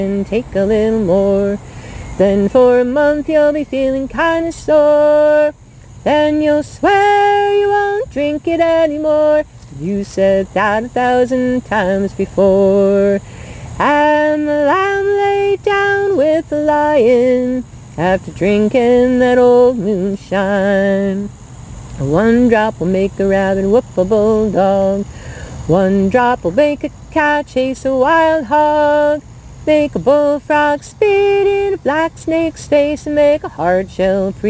and take a little more. Then for a month you'll be feeling kinda sore. Then you'll swear you won't drink it anymore. You said that 1,000 times before. And the lamb lay down with the lion after drinking that old moonshine. One drop will make a rabbit whoop a bulldog. One drop will make a cat chase a wild hog. Make a bullfrog spit in a black snake's face and make a hard shell